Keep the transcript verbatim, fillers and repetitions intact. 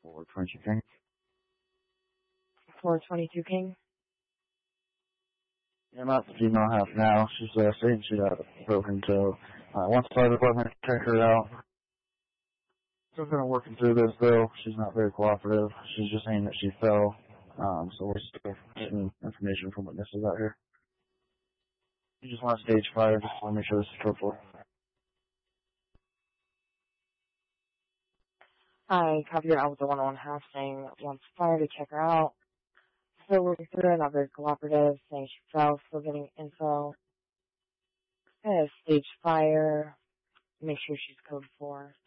four twenty-two King. four twenty-two King. Yeah, I'm at the female house now. She's uh, saying she got a broken toe. Uh, once the fire department check her out. Still kind of working through this though. She's not very cooperative. She's just saying that she fell. Um, so we're still getting information from witnesses out here. We just want to stage fire just to make sure this is truthful. I copy your out with the one on half saying wants fire to check her out. Still working through it, not very cooperative, saying she fell, still getting info. Uh, stage fire, make sure she's code four.